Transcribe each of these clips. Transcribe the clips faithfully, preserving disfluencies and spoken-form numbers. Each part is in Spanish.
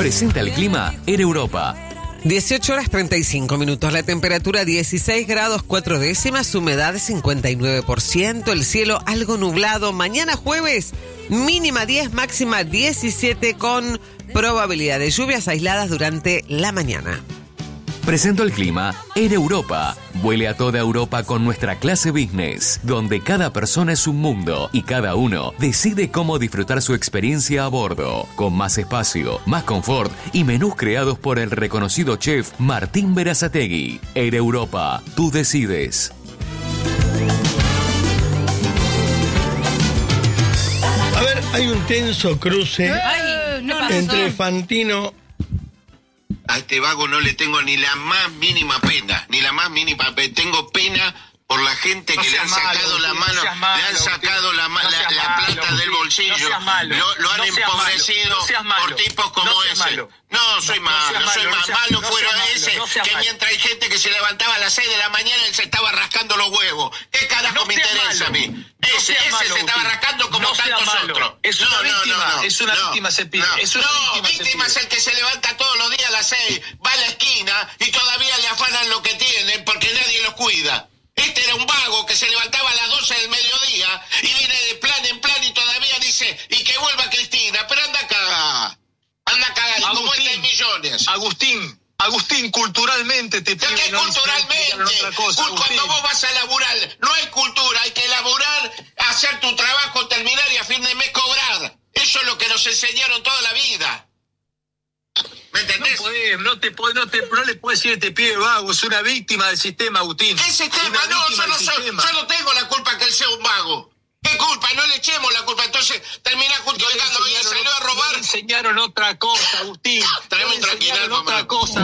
Presenta el clima en Europa. dieciocho horas treinta y cinco minutos, la temperatura dieciséis grados cuatro décimas, humedad cincuenta y nueve por ciento, el cielo algo nublado. Mañana jueves, mínima diez, máxima diecisiete, con probabilidad de lluvias aisladas durante la mañana. Presento el clima en Europa. Vuele a toda Europa con nuestra clase business, donde cada persona es un mundo y cada uno decide cómo disfrutar su experiencia a bordo, con más espacio, más confort y menús creados por el reconocido chef Martín Berazategui. En Europa, tú decides. A ver, hay un tenso cruce Ay, no, entre Fantino. A este vago no le tengo ni la más mínima pena, ni la más mínima pena. Tengo pena por la gente no que le han sacado malo, la mano, no malo, le han sacado la, ma- no la, la plata malo, del bolsillo, no lo, lo han no empobrecido no por tipos como no ese. Malo. No, soy no, malo, no soy malo, más malo no fuera ese, no que malo. Mientras hay gente que se levantaba a las seis de la mañana, él se estaba rascando los huevos. ¿Qué carajo no me interesa malo. A mí? Ese, no ese malo, se estaba rascando como no tantos malo. Otros. Es una no, víctima, no, no, es una no, víctima, se pide. No, es una no víctima, víctima es el que se levanta todos los días a las seis, va a la esquina y todavía le afanan lo que tienen porque nadie los cuida. Este era un vago que se levantaba a las doce del mediodía y viene de plan en plan y todavía dice, y que vuelva Cristina, pero anda a cagar. Anda a cagar, y como este hay millones. Agustín, Agustín, culturalmente te pido. ¿Pero qué no culturalmente? Cosa, Cuando Agustín. Vos vas a laburar, no hay cultura, hay que laburar, hacer tu trabajo, terminar y a fin de mes cobrar. Eso es lo que nos enseñaron toda la vida. ¿Me entendés? No, podés, no, te, no, te, no le puedes decir este pibe vago, es una víctima del sistema, Agustín. ¿Qué sistema? No, yo no, soy, yo no tengo la culpa que él sea un vago. ¿Qué culpa? No le echemos la culpa. Entonces terminás justificando y salió a robar. Le enseñaron otra cosa, Agustín. Traeme tranquilidad, otra cosa.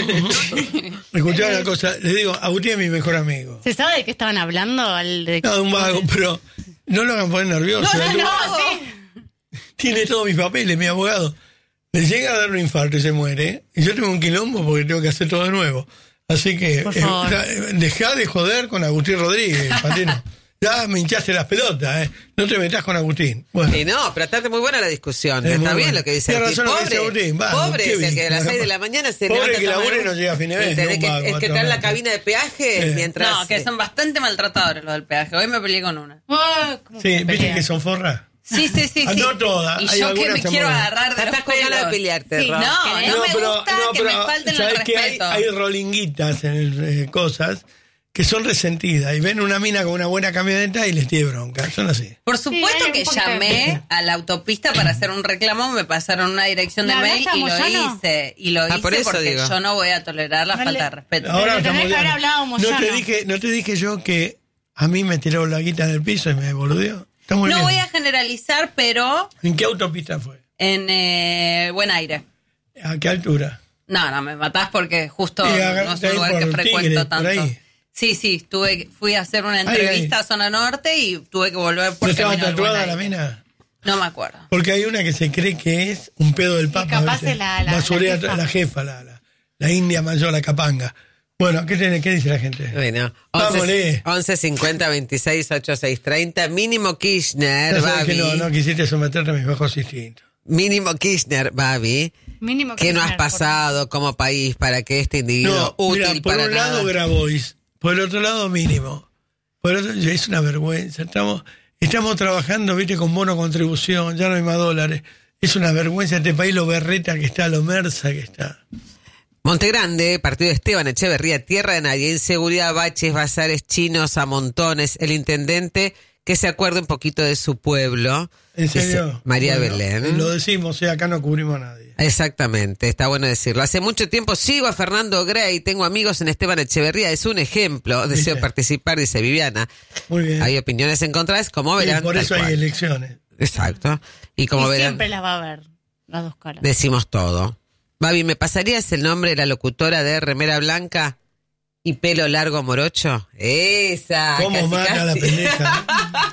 Escuchá una cosa, le digo, Agustín es mi mejor amigo. ¿Se sabe de qué estaban hablando? Al de... No, de un vago, pero no lo hagan poner nervioso. No, no, no, sí. Tiene todos mis papeles, mi abogado. Le llega a dar un infarto y se muere. Y yo tengo un quilombo porque tengo que hacer todo de nuevo. Así que, eh, dejá de joder con Agustín Rodríguez, Fantino. Ya me hinchaste las pelotas, ¿eh? No te metas con Agustín. Bueno. Y no, pero está muy buena la discusión. Es está bien bueno. lo que dice Agustín. Pobre, dice Agustín. Va, pobre es el que a las seis de la mañana se pobre levanta. Que labure y no llega a fin de mes. No que, vago, el que está en la cabina de peaje sí. mientras... No, que son bastante maltratadores los del peaje. Hoy me peleé con una. Sí, ¿viste que son forras? Sí, sí, sí. Ah, sí. no todas. Y Hay yo que me quiero muy... agarrar de Estás los con ganas de pelos. pelearte, Sí, Ro. no, no, no me pero, gusta no, que pero, me falten el ¿sabes respeto. Que hay, hay rolinguitas en el, eh, cosas que son resentidas y ven una mina con una buena camioneta y les tiene bronca. Son así. Por supuesto sí, que un llamé a la autopista para hacer un reclamo, me pasaron una dirección de mail y lo hice. Y lo ah, hice por eso porque digo. yo no voy a tolerar la Vale. falta de respeto. Ahora Pero tenés estamos que haber bien. hablado no te Moyano. dije, no te dije yo que a mí me tiró la guita en el piso y me boludeó. Está muy No bien. voy a generalizar, pero ¿En qué autopista fue? en eh, Buen Aire. ¿A qué altura? No, no, me matás porque justo Sí, no es agarrate un ahí lugar por que frecuento Tigre, por tanto. ahí. Sí, sí, tuve, fui a hacer una Ahí, entrevista ahí. a Zona Norte y tuve que volver por ¿No estaba camino al Buen tatuada la Aire. mina? No me acuerdo. Porque hay una que se cree que es un pedo del Papa. capaz ¿viste? es la- la- Basurea la jefa. la jefa, la, la, la india mayor, la capanga. Bueno, ¿qué, tiene, qué dice la gente? Bueno, Vámonos. once cincuenta veintiséis ochenta y seis treinta, mínimo Kirchner, Ya sabes Babi. que no, no quisiste someterte a mis bajos instintos. Mínimo Kirchner, Babi. Mínimo ¿Qué no has Kirchner, pasado como país para que este individuo No, útil mira, por para un nada? lado Grabois, por el otro lado mínimo. Por el otro, es una vergüenza. Estamos, estamos trabajando, viste, con bono contribución, ya no hay más dólares. Es una vergüenza este país, lo berreta que está, lo mersa que está. Montegrande, partido de Esteban Echeverría, tierra de nadie, inseguridad, baches, bazares chinos a montones. El intendente que se acuerde un poquito de su pueblo. ¿En serio? Dice María Bueno, Belén. Lo decimos, o sea, acá no cubrimos a nadie. Exactamente, está bueno decirlo. Hace mucho tiempo sigo a Fernando Grey, tengo amigos en Esteban Echeverría, es un ejemplo. Deseo Dice. participar, dice Viviana. Muy bien. Hay opiniones encontradas, como Y verán. por tal eso hay cual. elecciones. Exacto. Y como Y verán, siempre las va a ver, las dos caras. decimos todo. Babi, ¿me pasarías el nombre de la locutora de Remera Blanca y Pelo Largo Morocho? Esa. ¿Cómo casi, mata casi. la pendeja?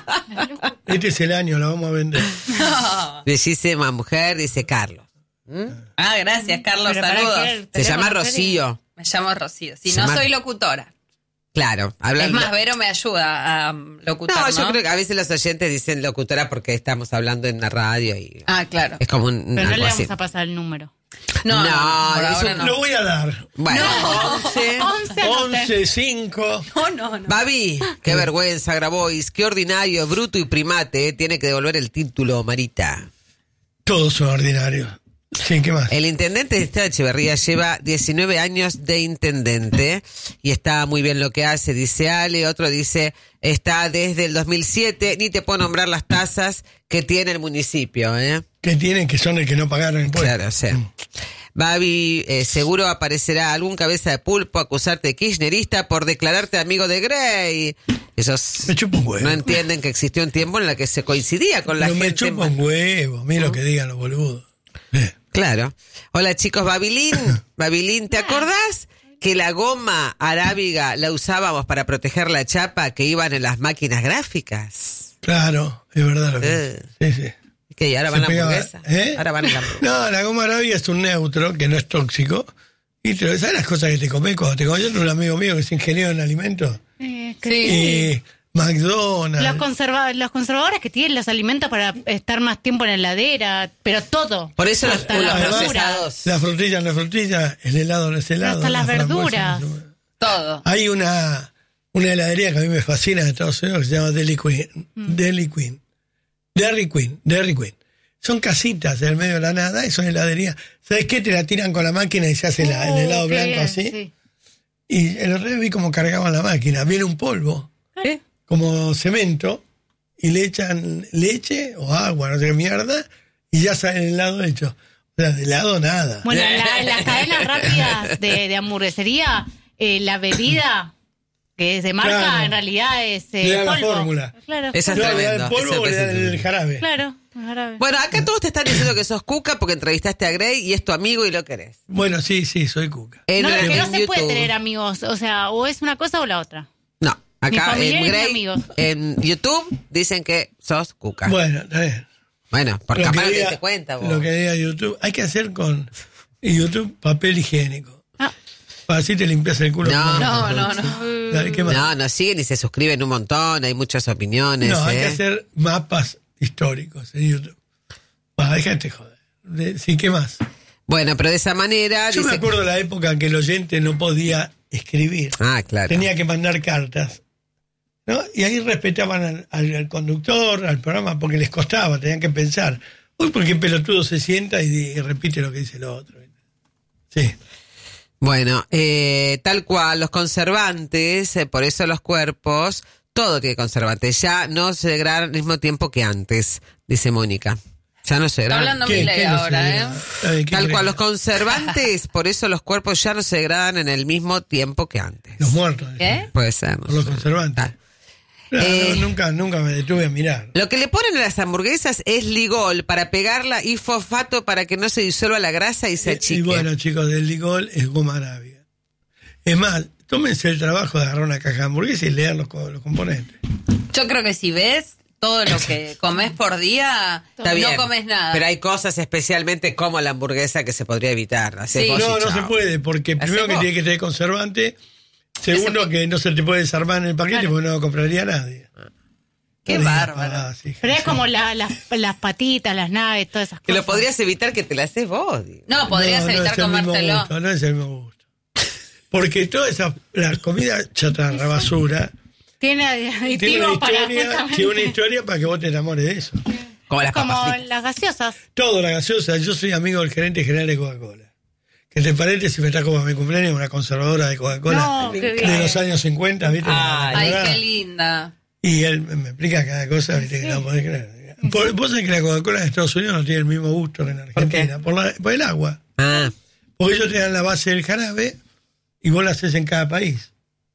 Este es el año, la vamos a vender. Bellísima mujer, dice Carlos. ¿Mm? Ah, gracias, Carlos, Pero para saludos. qué- Se llama ¿Teléfono serio? Rocío. Me llamo Rocío. Si Se no llama- soy locutora. Claro, hablando. Es más, Vero me ayuda a um, locutar, No, ¿no? yo creo que a veces los oyentes dicen locutora porque estamos hablando en la radio y Ah, claro. es como un Pero no algo le así. vamos a pasar el número. No, no, No, por eso ahora no. Lo voy a dar. Bueno, once. once, once, cinco. No, no, no. Babi, qué vergüenza, Grabois, qué ordinario, bruto y primate, eh, tiene que devolver el título, Marita. Todos son ordinarios. Sí, ¿qué más? El intendente de Estado de Echeverría lleva diecinueve años de intendente y está muy bien lo que hace, dice Ale. Otro dice, está desde el dos mil siete, ni te puedo nombrar las tasas que tiene el municipio, ¿eh? Que tienen que son el que no pagaron impuestos. Claro, o sea. Babi, eh, seguro aparecerá algún cabeza de pulpo a acusarte de kirchnerista por declararte amigo de Grey. Esos Me chupa un huevo. no entienden que existió un tiempo en el que se coincidía con la Pero me gente. chupa un huevo. Mira lo que digan los boludos. Eh. Claro. Hola chicos, Babilin. Babilin, ¿te acordás que la goma arábiga la usábamos para proteger la chapa que iban en las máquinas gráficas? Claro, es verdad lo que Eh. Sí, sí. ¿Qué? ¿Y ahora Se van a la pegaba, hamburguesa? ¿eh? Ahora van a la hamburguesa. No, la goma arábiga es un neutro que no es tóxico. Y te, ¿sabes las cosas que te comes cuando te comes? Yo tengo un amigo mío que es ingeniero en alimentos. Eh, Sí. Y McDonald's. Los, conserva los conservadores que tienen los alimentos para estar más tiempo en la heladera, pero todo. Por eso los, Hasta los las además, verduras. procesados. La frutilla no es frutilla, el helado no es helado. Hasta las frambuesa verduras. no es- Todo. Hay una, una heladería que a mí me fascina en Estados Unidos que se llama Dairy Queen. Mm. Dairy Queen. Dairy Queen. Dairy Queen. Son casitas en el medio de la nada y son heladerías. ¿Sabes qué? Te la tiran con la máquina y se hace la- el Oh, helado qué blanco bien, así. sí. Y el otro día vi cómo cargaban la máquina. Viene un polvo, ¿Eh? como cemento, y le echan leche o agua, no sé qué mierda, y ya sale el helado hecho. O sea, de helado nada. Bueno, en, la- en las cadenas rápidas de, de hamburguesería, eh, la bebida que es de marca, Claro. en realidad es eh, Le dan la polvo. fórmula. Claro, Esa es No, le dan tremendo. el polvo Eso o le dan es el jarabe. claro, jarabe. Bueno, acá todos te están diciendo que sos cuca porque entrevistaste a Grey y es tu amigo y lo querés. Bueno, sí, sí, soy cuca. En, no, es que no en se puede YouTube. tener amigos, o sea, o es una cosa o la otra. No, Ni acá en familiares ni Grey, amigos. en YouTube dicen que sos cuca. Bueno, está bien. Bueno, por Lo capaz que no te diga- diste cuenta vos. Lo que diga YouTube. Hay que hacer con YouTube papel higiénico. Ah. Para así te limpias el culo. No, con- No, no, no. Dale, ¿qué más? No, nos siguen y se suscriben un montón, hay muchas opiniones. No, hay ¿eh? que hacer mapas históricos en YouTube. Va, déjate joder. De- sí, ¿qué más? Bueno, pero de esa manera... Yo me dice- acuerdo la época en que el oyente no podía escribir. Ah, claro. Tenía que mandar cartas. ¿No? Y ahí respetaban al, al- al conductor, al programa, porque les costaba, tenían que pensar. Uy, porque el pelotudo se sienta y, di- y repite lo que dice el otro. Sí. Bueno, eh, tal cual, los conservantes, eh, por eso los cuerpos, todo tiene conservantes, ya no se degradan al mismo tiempo que antes, dice Mónica. Ya no se Está degradan. hablando ¿Qué- Milei qué no se ahora, degrada? ¿eh? A ver, ¿qué Tal crees? cual, los conservantes, por eso los cuerpos ya no se degradan en el mismo tiempo que antes. Los muertos. ¿Qué? Puede ser. no Por los sé. conservantes. Ah. No, no, Eh. nunca, nunca me detuve a mirar. Lo que le ponen a las hamburguesas es ligol para pegarla y fosfato para que no se disuelva la grasa y se Y, achique. y bueno, chicos, del Ligol es goma arábiga. Es más, tómense el trabajo de agarrar una caja de hamburguesa y leer los, co- los componentes. Yo creo que si ves todo lo que comes por día, Está bien, no comes nada. pero hay cosas especialmente como la hamburguesa que se podría evitar. Hacés Sí. vos y No, no chao. se puede, porque primero que vos. tiene que tener conservante, segundo que no se te puede desarmar en el paquete Claro. porque no lo compraría nadie. Qué No digas bárbaro. pavadas, hija. Pero es como la- las- las patitas, las naves, todas esas Que cosas. lo podrías evitar que te la haces vos. digo. No, podrías No, no evitar es el mismo comértelo. gusto, no es el mismo gusto. Porque toda esa la comida chatarra, basura, Tiene tiene una, aditivos para historia, justamente- tiene una historia para que vos te enamores de eso. Como las como papas fritas. las gaseosas. Todo, la gaseosa. Yo soy amigo del gerente general de Coca-Cola. Que entre paréntesis me trajo para mi cumpleaños una conservadora de Coca-Cola No, qué de bien. los años cincuenta, ¿viste? Ay, Ay, La- qué linda. Y él me explica cada cosa, ¿viste? Que no podés creer. Por- vos sabés que la Coca-Cola de Estados Unidos no tiene el mismo gusto que en Argentina. Por, la- por el agua. Ah, Porque ellos te dan la base del jarabe y vos la haces en cada país.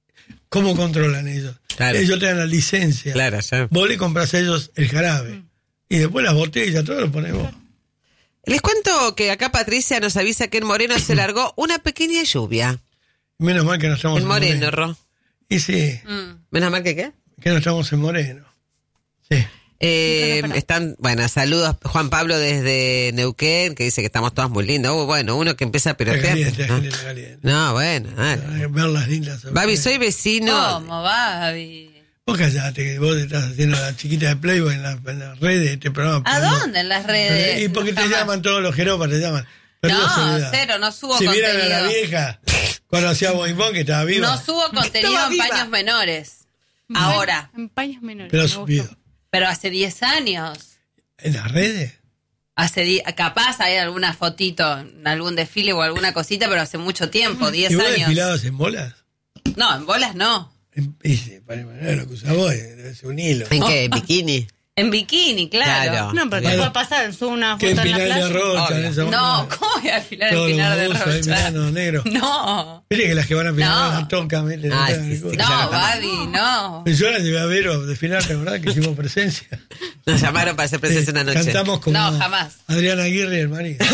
¿Cómo controlan ellos? Claro. Ellos te dan la licencia. claro, ya. Vos le compras a ellos el jarabe. Y después las botellas, todo lo pones vos. Les cuento que acá Patricia nos avisa que en Moreno se largó una pequeña lluvia. Menos mal que no estamos En Moreno, Ro. Y sí, Mm. Menos mal que qué. que no estamos en Moreno. Sí. Eh, Sí, pero- están, bueno, saludos Juan Pablo desde Neuquén, que dice que estamos todas muy lindas. Uh, bueno, uno que empieza a Está pirotear. caliente, está ¿no? caliente, caliente. No, bueno, dale. Ver las lindas. Babi, soy vecino. ¿Cómo, Babi? Vos callate, que vos estás haciendo la chiquita de Playboy en, la- en las redes de este programa. ¿A Pero no. dónde en las redes? Y porque te Jamás. llaman todos los jeropas, te llaman. No, cero, no subo si contenido. Si vieran a la vieja cuando hacía Boing Bong, que estaba viva. No subo contenido en viva. paños menores. Ahora. En paños menores. Pero ha me gustó. subido. Pero hace diez años. ¿En las redes? Hace di- capaz hay alguna fotito en algún desfile o alguna cosita, pero hace mucho tiempo, diez ¿Y vos años. desfilabas en bolas? No, en bolas no. En, y, sí, para para lo que usás vos, debe ser un hilo. ¿En qué? ¿En bikini? En bikini, claro. Claro. No, pero te Claro. puede pasar, subo una ¿Qué foto en la Pinar de playa. Rocha? Obvio. En esa No, bola? ¿cómo voy a afilar el Todos los Pinar de babosos ahí Rocha? mirando negro. No, Viste que las que van a pinar No. la toca, meten Ah, en sí, el sí, culo. Ya no no, está mal. Babi, no. Yo la llevé a ver o desfilar, ¿te acordás que hicimos presencia? Nos llamaron para hacer presencia una noche. Cantamos como No, jamás. Adriana Aguirre y el marido.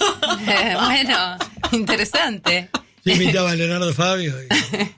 Bueno, interesante. Yo invitaba a Leonardo Fabio y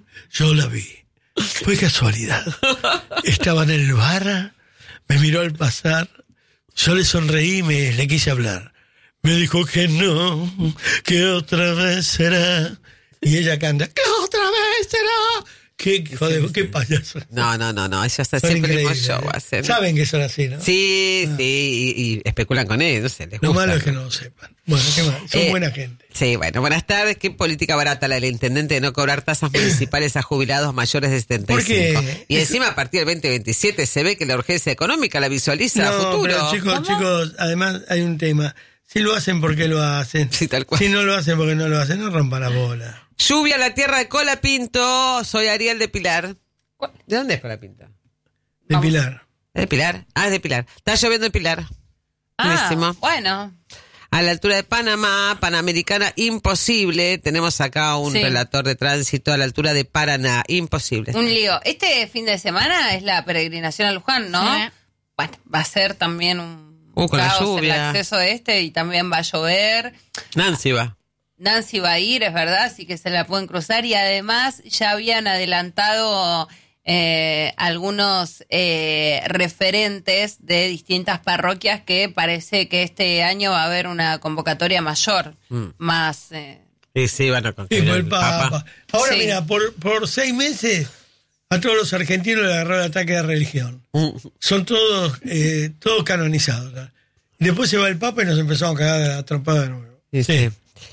yo la vi. Fue casualidad. Estaba en el bar, me miró al pasar, yo le sonreí y me, le quise hablar. Me dijo que no, que otra vez será. Y ella canta, que otra vez será. ¿Qué, joder, qué payaso? No, no, no, no. Ellos hacen Son siempre el mismo increíbles, show. ¿eh? Hacen... Saben que son así, ¿no? Sí, sí, y, y especulan con él, no sé, les Lo gusta. malo es que no lo sepan. Bueno, qué mal. Son Eh, buena gente. Sí, bueno, buenas tardes. Qué política barata la del intendente de no cobrar tasas municipales a jubilados mayores de setenta y cinco. ¿Por qué? Y encima, a partir del veinte veintisiete se ve que la urgencia económica la visualiza a No, futuro. pero chicos, chicos, además hay un tema. Si lo hacen, ¿por qué lo hacen? Sí, tal cual. Si no lo hacen, ¿por qué no lo hacen? No rompan la bola. Lluvia a la tierra de Colapinto. Soy Ariel de Pilar. ¿De dónde es Colapinto? De Vamos. Pilar. ¿Es de Pilar? Ah, es de Pilar. Está lloviendo en Pilar. Ah, Buenísimo. bueno. A la altura de Panamá, Panamericana, imposible. Tenemos acá un Sí. relator de tránsito a la altura de Paraná, imposible. Un lío. Este fin de semana es la peregrinación a Luján, ¿no? Sí. Bueno, va a ser también un Uh, con la caos el lluvia. acceso este y también va a llover. Nancy va. Nancy va a ir, es verdad, así que se la pueden cruzar y además ya habían adelantado eh, algunos eh, referentes de distintas parroquias que parece que este año va a haber una convocatoria mayor, Mm. más... Eh, Y sí, bueno, con Sí, que por el el Papa. Ahora, Sí. mira, por, por seis meses a todos los argentinos le agarró el ataque de religión. Mm. Son todos, eh, todos canonizados, ¿no? Después se va el Papa y nos empezamos a cagar a trompada de nuevo. Sí, sí.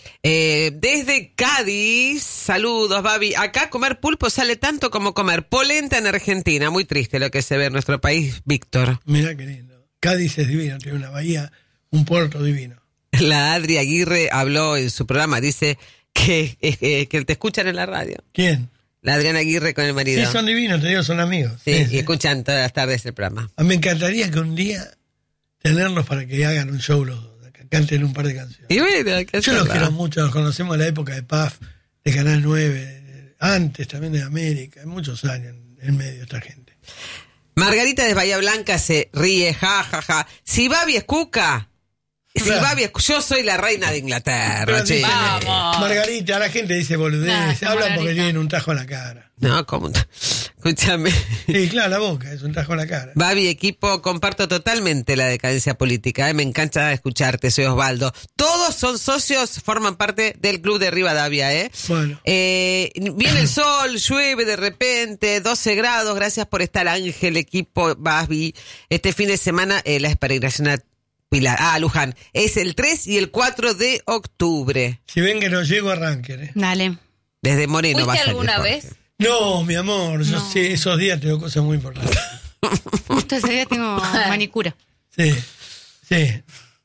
Eh, desde Cádiz, saludos, Babi. Acá comer pulpo sale tanto como comer polenta en Argentina. Muy triste lo que se ve en nuestro país, Víctor. Mirá qué lindo. Cádiz es divino, tiene una bahía, un puerto divino. La Adri Aguirre habló en su programa, dice que, eh, que te escuchan en la radio. ¿Quién? La Adriana Aguirre con el marido. Sí, son divinos, te digo, son amigos. Sí, Sí, y sí. escuchan todas las tardes el programa. A mí me encantaría que un día tenerlos para que hagan un show los dos, que canten un par de canciones. Y bueno, hay que Yo los hacerla. quiero mucho, los conocemos en la época de P A F, de Canal nueve, de- antes también de América, hay muchos años en, en medio esta gente. Margarita de Bahía Blanca se ríe, ja, ja, ja. Si Babi es Cuca, si Claro. Babi es... Yo soy la reina de Inglaterra, Pero che. dicen, Vamos. Margarita, la gente dice boludez, Nah, hablan porque Margarita. tienen un tajo en la cara. No, ¿cómo? Escúchame. Sí, claro, la boca es un tajo en la cara. Babi, equipo, comparto totalmente la decadencia política. ¿eh? Me encanta escucharte, soy Osvaldo. Todos son socios, forman parte del club de Rivadavia, ¿eh? Bueno. Eh, viene el sol, llueve de repente, doce grados. Gracias por estar, Ángel, equipo, Babi. Este fin de semana, eh, la peregrinación a Pilar, ah, Luján. Es el tres y el cuatro de octubre. Si ven que no llego, arranquen. ¿eh? Dale. Desde Moreno va a ¿Fuiste salir alguna Jorge. vez? No, mi amor, yo sí, esos días tengo cosas muy importantes. Justo ese día tengo manicura. Sí, sí.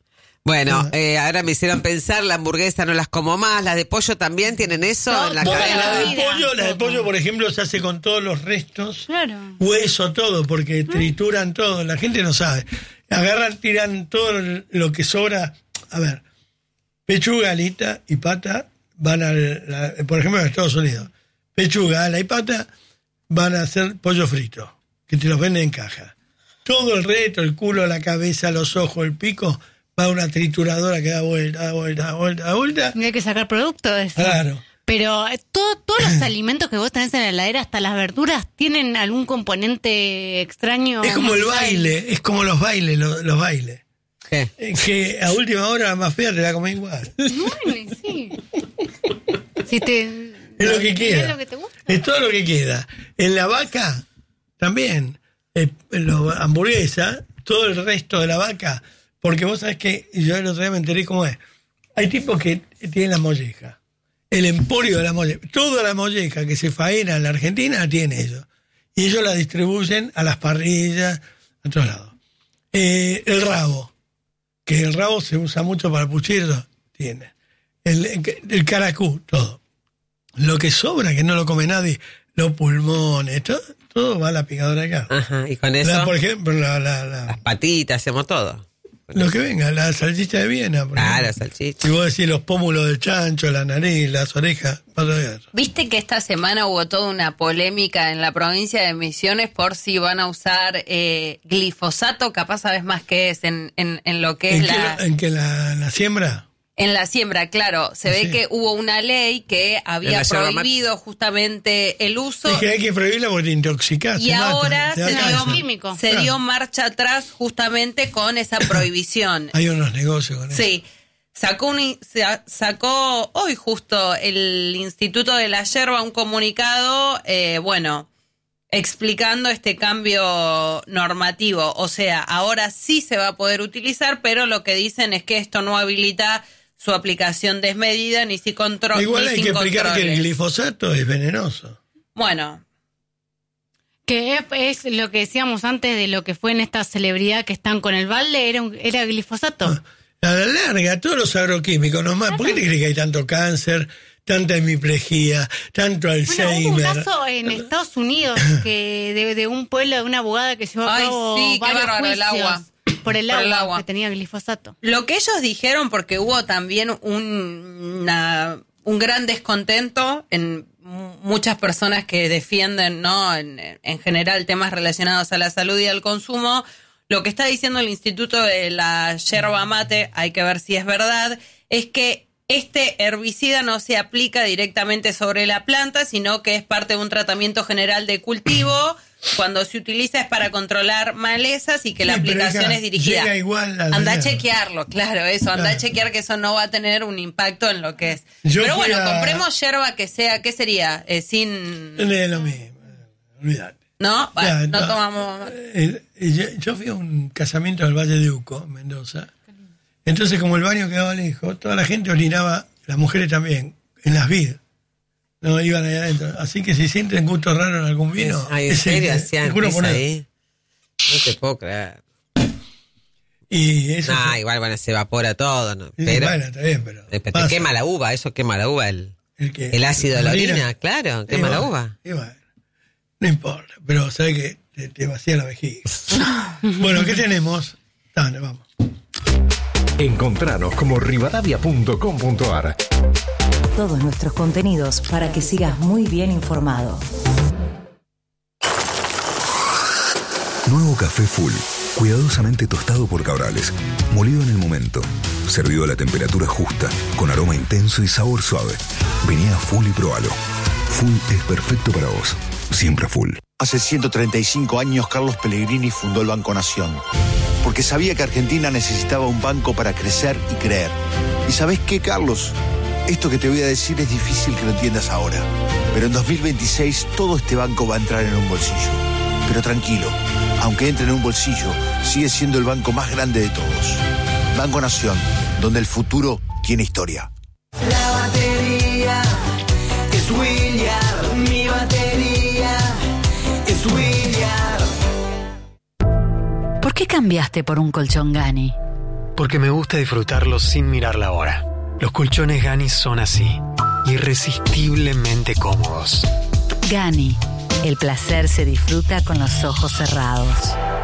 Bueno, eh, ahora me hicieron pensar, la hamburguesa no las como más, las de pollo también tienen eso No, en la toda Bueno, cadena. la de vida. pollo, la de pollo, por ejemplo, se hace con todos los restos, Claro. hueso, todo, porque trituran todo, la gente no sabe. Agarran, tiran todo lo que sobra. A ver, pechuga, alita y pata van al, la- por ejemplo, en Estados Unidos. Pechuga, ala y pata van a hacer pollo frito, que te los venden en caja. Todo el resto, el culo, la cabeza, los ojos, el pico, va a una trituradora que da vuelta, da vuelta, da vuelta, da vuelta. Y hay que sacar producto de eso. Claro. Pero eh, todo- todos los alimentos que vos tenés en la heladera, hasta las verduras, tienen algún componente extraño. Es como el más allá de- baile, es como los bailes, los, los bailes. ¿Qué? Eh, Que a última hora la más fea te la comes igual. Bueno, sí. Si te, Es lo que queda. Es lo que te gusta. Es todo lo que queda. En la vaca, también, eh, en la hamburguesa, todo el resto de la vaca, porque vos sabés que, y yo el otro día me enteré cómo es, hay tipos que tienen la molleja. El emporio de la molleja. Toda la molleja que se faena en la Argentina tiene ellos. Y ellos la distribuyen a las parrillas, a todos lados. Eh, el rabo, que el rabo se usa mucho para puchero, tiene. El, el caracú, todo. Lo que sobra, que no lo come nadie, los pulmones, todo, todo va a la picadora acá. Ajá, y con eso, la, por ejemplo, la, la, la, las patitas, hacemos todo. Lo que venga, la salchicha de Viena. Ah, la salchicha. Y vos decís los pómulos del chancho, la nariz, las orejas. Viste que esta semana hubo toda una polémica en la provincia de Misiones por si van a usar eh, glifosato, capaz sabes más que es en, en, en lo que ¿En es que la... la... ¿En que la, la siembra? En la siembra, claro. Se sí. ve que hubo una ley que había prohibido justamente el uso. Es que hay que prohibirla porque te intoxicás. Y te ahora mata, se, te dio, químico. se claro. dio marcha atrás justamente con esa prohibición. Hay unos negocios con eso. Sí. Sacó, un, sacó hoy justo el Instituto de la Yerba un comunicado, eh, bueno, explicando este cambio normativo. O sea, ahora sí se va a poder utilizar, pero lo que dicen es que esto no habilita su aplicación desmedida ni si control. Igual ni hay sin que explicar controles. que el glifosato es venenoso. Bueno. Que es, es lo que decíamos antes de lo que fue en esta celebridad que están con el balde, era, un, era glifosato. Ah, a la larga, todos los agroquímicos, nomás. ¿Por qué te crees que hay tanto cáncer, tanta hemiplegia, tanto Alzheimer? Bueno, hubo un caso en Estados Unidos que de, de un pueblo, de una abogada que llevó a Ay, cabo sí, qué varios bárbaro, juicios el agua. por el Por agua el agua. que tenía glifosato. Lo que ellos dijeron, porque hubo también un, una, un gran descontento en muchas personas que defienden, ¿no? En, en general temas relacionados a la salud y al consumo. Lo que está diciendo el Instituto de la Yerba Mate, hay que ver si es verdad, es que este herbicida no se aplica directamente sobre la planta, sino que es parte de un tratamiento general de cultivo. Cuando se utiliza es para controlar malezas y que sí, la aplicación llega, es dirigida. Llega igual al anda a chequearlo, claro, eso, claro. Anda a chequear que eso no va a tener un impacto en lo que es. Yo Pero bueno, a... compremos yerba que sea, ¿qué sería? Eh, sin... Es lo mismo, olvídate. ¿No? Bueno, ya, no, no tomamos... Eh, yo, yo fui a un casamiento del Valle de Uco, Mendoza. Entonces, como el baño quedaba lejos, toda la gente orinaba, las mujeres también, en las vidas. No iban allá adentro. Así que si sienten gusto raro en algún vino... Ay, ¿en serio hacían pis ahí? No te puedo creer. Y eso... Ah, fue... igual, bueno, se evapora todo, ¿no? Sí, pero, bueno, está bien, pero... Te pasa. Quema la uva, eso quema la uva, el, el, que, el ácido de la orina, orina, claro, quema y la bueno, uva. Y bueno, no importa, pero sabes que te, te vacía la vejiga. Bueno, ¿qué tenemos? Dale, vamos. Encontranos como rivadavia punto com punto ar. Todos nuestros contenidos para que sigas muy bien informado. Nuevo café Full, cuidadosamente tostado por Cabrales, molido en el momento, servido a la temperatura justa, con aroma intenso y sabor suave. Vení a Full y probalo. Full es perfecto para vos, siempre Full. Hace ciento treinta y cinco años Carlos Pellegrini fundó el Banco Nación, porque sabía que Argentina necesitaba un banco para crecer y creer. ¿Y sabés qué, Carlos? Esto que te voy a decir es difícil que lo entiendas ahora, pero en dos mil veintiséis todo este banco va a entrar en un bolsillo. Pero tranquilo, aunque entre en un bolsillo, sigue siendo el banco más grande de todos. Banco Nación, donde el futuro tiene historia. La batería es William, mi batería es William. ¿Por qué cambiaste por un colchón Gani? Porque me gusta disfrutarlo sin mirar la hora. Los colchones Gani son así, irresistiblemente cómodos. Gani, el placer se disfruta con los ojos cerrados.